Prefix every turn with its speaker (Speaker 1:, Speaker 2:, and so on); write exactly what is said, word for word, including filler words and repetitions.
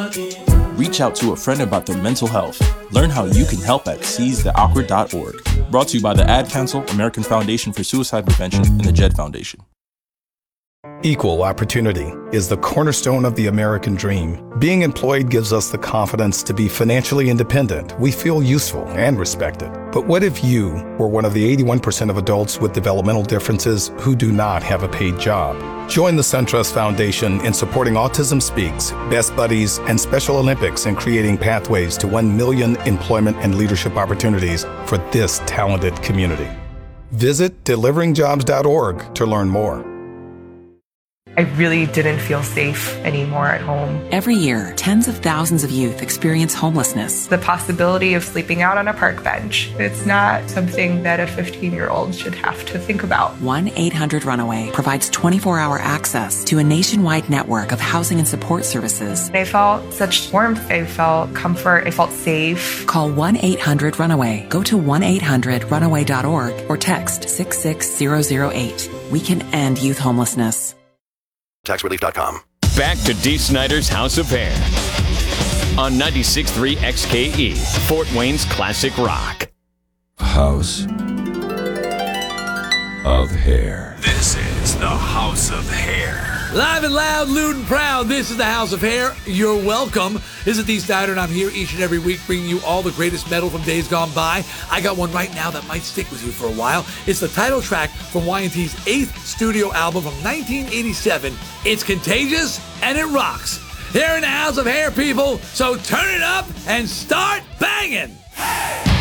Speaker 1: Reach out to a friend about their mental health. Learn how you can help at seize the awkward dot org. Brought to you by the Ad Council, American Foundation for Suicide Prevention, and the Jed Foundation.
Speaker 2: Equal opportunity is the cornerstone of the American dream. Being employed gives us the confidence to be financially independent. We feel useful and respected. But what if you were one of the eighty-one percent of adults with developmental differences who do not have a paid job? Join the SunTrust Foundation in supporting Autism Speaks, Best Buddies, and Special Olympics in creating pathways to one million employment and leadership opportunities for this talented community. Visit delivering jobs dot org to learn more.
Speaker 3: I really didn't feel safe anymore at home.
Speaker 4: Every year, tens of thousands of youth experience homelessness.
Speaker 3: The possibility of sleeping out on a park bench, it's not something that a fifteen-year-old should have to think about.
Speaker 4: one eight hundred runaway provides twenty-four hour access to a nationwide network of housing and support services.
Speaker 3: I felt such warmth. I felt comfort. I felt safe.
Speaker 4: Call one eight hundred runaway. Go to one eight hundred runaway dot org or text six six zero zero eight. We can end youth homelessness.
Speaker 5: tax relief dot com.
Speaker 6: Back to Dee Snider's House of Hair on ninety-six point three X K E, Fort Wayne's classic rock.
Speaker 7: House of Hair.
Speaker 8: This is the House of Hair.
Speaker 9: Live and loud, lewd and proud, this is the House of Hair. You're welcome. This is Dee Snider, and I'm here each and every week bringing you all the greatest metal from days gone by. I got one right now that might stick with you for a while. It's the title track from Y and T's eighth studio album from nineteen eighty-seven. It's contagious, and it rocks. Here in the House of Hair, people, so turn it up and start banging! Hey!